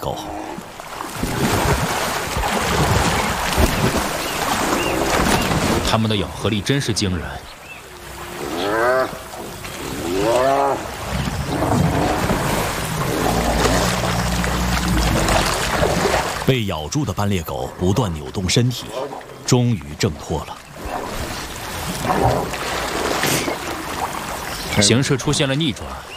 狗。 它们的咬合力真是惊人。 被咬住的斑鬣狗不断扭动身体，终于挣脱了。 形势出现了逆转，